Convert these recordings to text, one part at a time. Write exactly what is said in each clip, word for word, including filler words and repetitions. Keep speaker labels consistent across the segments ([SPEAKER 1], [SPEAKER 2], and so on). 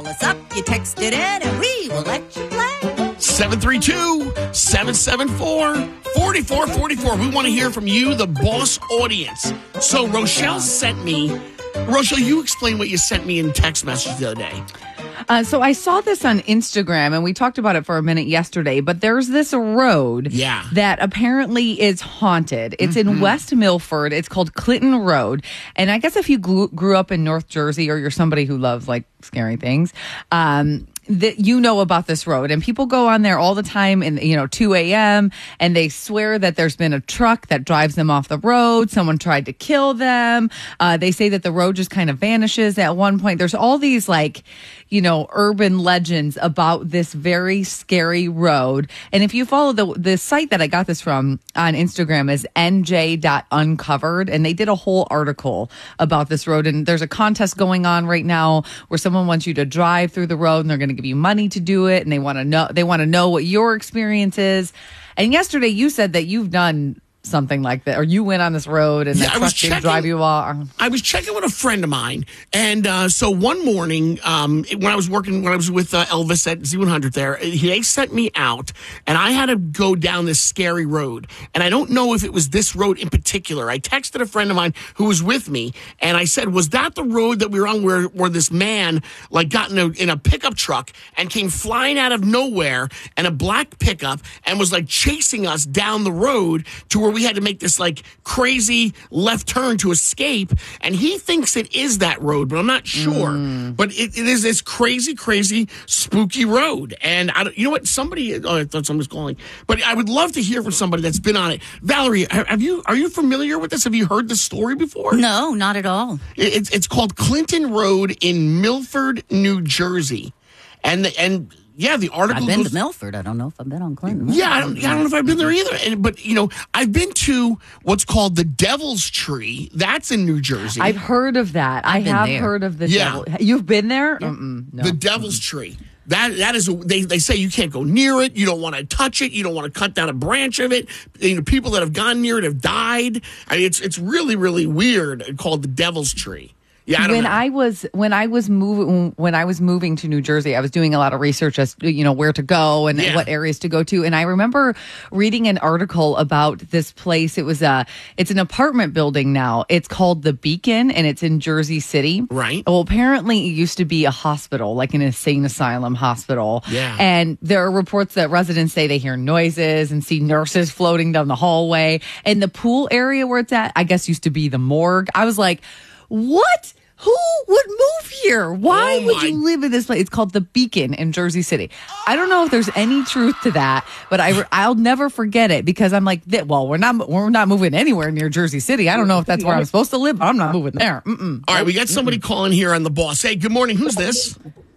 [SPEAKER 1] What's up? You text it in and we will let you play.
[SPEAKER 2] seven three two, seven seven four, four four four four. We want to hear from you, the boss audience. So Rochelle sent me, Rochelle, you explain what you sent me in text message the other day.
[SPEAKER 3] Uh, so I saw this on Instagram, and we talked about it for a minute yesterday, but there's this road
[SPEAKER 2] yeah.
[SPEAKER 3] that apparently is haunted. It's mm-hmm. in West Milford. It's called Clinton Road. And I guess if you grew, grew up in North Jersey or you're somebody who loves, like, scary things, um, that you know about this road, and people go on there all the time in, you know, two a.m. and they swear that there's been a truck that drives them off the road. Someone tried to kill them. Uh, they say that the road just kind of vanishes at one point. There's all these, like, you know, urban legends about this very scary road. And if you follow the the site that I got this from on Instagram is N J dot uncovered, and they did a whole article about this road. And there's a contest going on right now where someone wants you to drive through the road, and they're going to give you money to do it, and they want to know they want to know what your experience is. And yesterday you said that you've done something like that, or you went on this road and
[SPEAKER 2] yeah,
[SPEAKER 3] the truck didn't drive you off.
[SPEAKER 2] I was checking with a friend of mine, and uh, so one morning um, when I was working, when I was with uh, Elvis at Z one hundred there, they sent me out, and I had to go down this scary road, and I don't know if it was this road in particular. I texted a friend of mine who was with me, and I said, was that the road that we were on where, where this man like got in a, in a pickup truck and came flying out of nowhere in a black pickup and was like chasing us down the road to where we had to make this like crazy left turn to escape, and he thinks it is that road, but I'm not sure. Mm. But it, it is this crazy, crazy, spooky road. And I don't, you know what? Somebody, oh, I thought someone was calling, but I would love to hear from somebody that's been on it. Valerie, have you are you familiar with this? Have you heard the story before?
[SPEAKER 1] No, not at all.
[SPEAKER 2] It, it's it's called Clinton Road in Milford, New Jersey, and and. Yeah, the article.
[SPEAKER 1] I've been
[SPEAKER 2] goes,
[SPEAKER 1] to Milford. I don't know if I've been on Clinton.
[SPEAKER 2] Yeah, I don't, I don't know if I've been there either. And, but, you know, I've been to what's called the Devil's Tree. That's in New Jersey.
[SPEAKER 3] I've heard of that.
[SPEAKER 1] I've
[SPEAKER 3] I have
[SPEAKER 1] there.
[SPEAKER 3] heard of the
[SPEAKER 2] yeah.
[SPEAKER 3] devil. You've been there?
[SPEAKER 1] Yeah.
[SPEAKER 3] No.
[SPEAKER 2] The Devil's Mm-mm. Tree. That that is a, they they say you can't go near it. You don't want to touch it. You don't want to cut down a branch of it. You know, people that have gone near it have died. I mean, it's it's really really weird. Called the Devil's Tree. Yeah, I don't
[SPEAKER 3] when
[SPEAKER 2] know.
[SPEAKER 3] I was when I was moving when I was moving to New Jersey, I was doing a lot of research as you know where to go and
[SPEAKER 2] yeah.
[SPEAKER 3] what areas to go to. And I remember reading an article about this place. It was a it's an apartment building now. It's called the Beacon, and it's in Jersey City.
[SPEAKER 2] Right.
[SPEAKER 3] Well, apparently it used to be a hospital, like an insane asylum hospital.
[SPEAKER 2] Yeah.
[SPEAKER 3] And there are reports that residents say they hear noises and see nurses floating down the hallway. And the pool area where it's at, I guess, used to be the morgue. I was like, what? Who would move here? Why
[SPEAKER 2] oh
[SPEAKER 3] would you live in this place? It's called the Beacon in Jersey City. I don't know if there's any truth to that, but I I'll never forget it because I'm like, well, we're not we're not moving anywhere near Jersey City. I don't know if that's where I'm supposed to live, but I'm not moving there. Mm-mm.
[SPEAKER 2] All right, we got somebody Mm-mm. calling here on the boss. Hey, good morning. Who's this?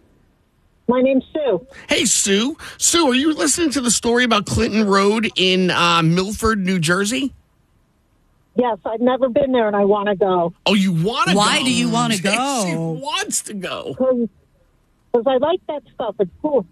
[SPEAKER 4] My name's Sue.
[SPEAKER 2] Hey, Sue. Sue, are you listening to the story about Clinton Road in uh, Milford, New Jersey?
[SPEAKER 4] Yes, I've never been there, and I want to go.
[SPEAKER 2] Oh, you want to go?
[SPEAKER 1] Why do you want to go?
[SPEAKER 2] She wants to go.
[SPEAKER 4] Because I like that stuff. It's cool.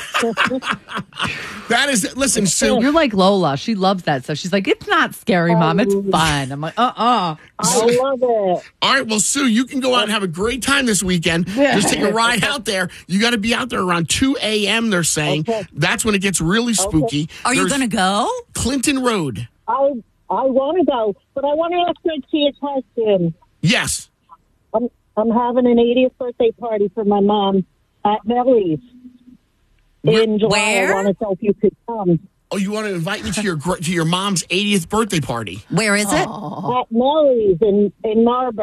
[SPEAKER 2] That is, listen, Sue.
[SPEAKER 3] You're like Lola. She loves that stuff. She's like, it's not scary, Mom. It's fun. I'm like, uh-uh.
[SPEAKER 4] I love it.
[SPEAKER 2] All right, well, Sue, you can go out and have a great time this weekend. Just take a ride out there. You got to be out there around two a.m., they're saying. Okay. That's when it gets really spooky.
[SPEAKER 1] Okay. Are
[SPEAKER 2] There's
[SPEAKER 1] you going to go?
[SPEAKER 2] Clinton Road.
[SPEAKER 4] I I want to go, but I want to ask my tea a question.
[SPEAKER 2] Yes.
[SPEAKER 4] I'm, I'm having an eightieth birthday party for my mom at Melly's in July.
[SPEAKER 1] Where?
[SPEAKER 4] I want to know if you could come.
[SPEAKER 2] Oh, you want to invite me to your to your mom's eightieth birthday party?
[SPEAKER 1] Where is it?
[SPEAKER 4] At Melly's in, in Marlboro.